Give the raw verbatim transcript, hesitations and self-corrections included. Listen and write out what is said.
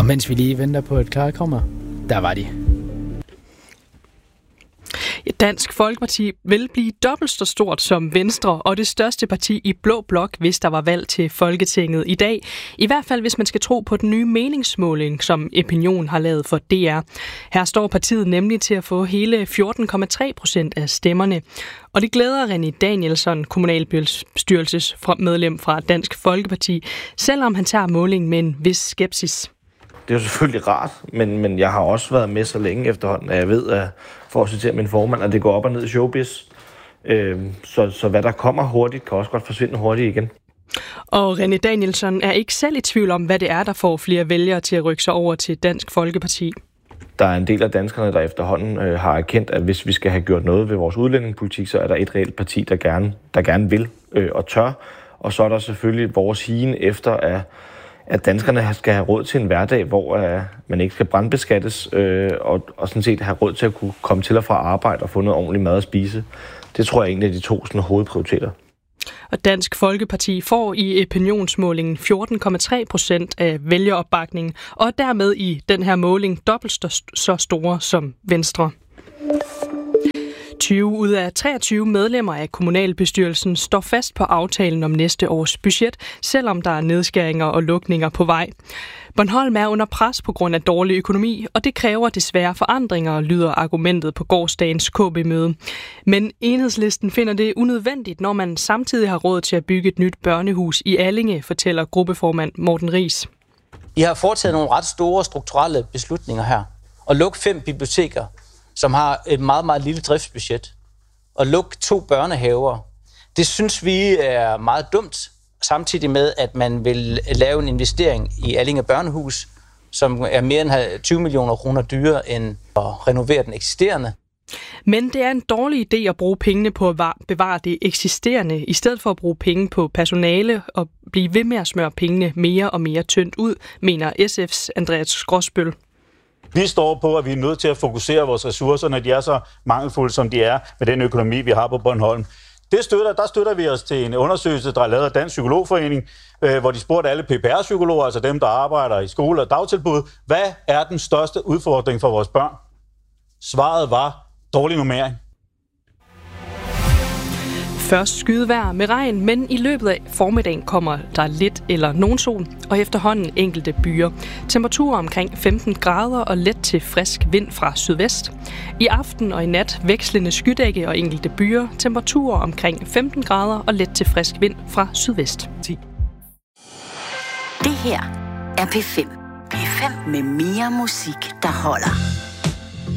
mens vi lige venter på et klart kommer, der var de. Dansk Folkeparti vil blive dobbelt så stort som Venstre og det største parti i blå blok, hvis der var valg til Folketinget i dag. I hvert fald, hvis man skal tro på den nye meningsmåling, som Opinion har lavet for D R. Her står partiet nemlig til at få hele fjorten komma tre procent af stemmerne. Og det glæder René Danielsson, kommunalbestyrelsesmedlem fra Dansk Folkeparti, selvom han tager målingen med en vis skepsis. Det er jo selvfølgelig rart, men, men jeg har også været med så længe efterhånden, at jeg ved, at for at citere min formand, at det går op og ned i showbiz. Øh, så, så hvad der kommer hurtigt, kan også godt forsvinde hurtigt igen. Og René Danielsson er ikke selv i tvivl om, hvad det er, der får flere vælgere til at rykke sig over til Dansk Folkeparti. Der er en del af danskerne, der efterhånden øh, har erkendt, at hvis vi skal have gjort noget ved vores udlændingepolitik, så er der et reelt parti, der gerne, der gerne vil øh, og tør. Og så er der selvfølgelig vores higen efter, at at danskerne skal have råd til en hverdag, hvor uh, man ikke skal brandbeskattes, øh, og, og sådan set have råd til at kunne komme til og fra arbejde og få noget ordentligt mad at spise. Det tror jeg er en af de to sådan, hovedprioriteter. Og Dansk Folkeparti får i opinionsmålingen fjorten komma tre procent af vælgeropbakningen, og er dermed i den her måling dobbelt så store som Venstre. tyve ud af treogtyve medlemmer af kommunalbestyrelsen står fast på aftalen om næste års budget, selvom der er nedskæringer og lukninger på vej. Bornholm er under pres på grund af dårlig økonomi, og det kræver desværre forandringer, lyder argumentet på gårsdagens K B-møde. Men Enhedslisten finder det unødvendigt, når man samtidig har råd til at bygge et nyt børnehus i Allinge, fortæller gruppeformand Morten Riis. I har foretaget nogle ret store strukturelle beslutninger her. Og lukke fem biblioteker, som har et meget, meget lille driftsbudget, og lukke to børnehaver. Det synes vi er meget dumt, samtidig med, at man vil lave en investering i Allinge Børnehus, som er mere end tyve millioner kroner dyrere end at renovere den eksisterende. Men det er en dårlig idé at bruge pengene på at bevare det eksisterende, i stedet for at bruge penge på personale og blive ved med at smøre pengene mere og mere tyndt ud, mener S F's Andreas Gråsbøl. Vi står på, at vi er nødt til at fokusere vores ressourcer, når de er så mangelfulde, som de er med den økonomi, vi har på Bornholm. Det støtter, der støtter vi os til en undersøgelse, der er lavet af Dansk Psykologforening, øh, hvor de spurgte alle P P R-psykologer, altså dem, der arbejder i skole og dagtilbud, hvad er den største udfordring for vores børn? Svaret var dårlig normering. Først skydevejr med regn, men i løbet af formiddagen kommer der lidt eller nogen sol, og efterhånden enkelte byer. Temperaturer omkring femten grader og let til frisk vind fra sydvest. I aften og i nat vekslende skydække og enkelte byer. Temperaturer omkring femten grader og let til frisk vind fra sydvest. Det her er P fem. P fem med mere musik, der holder.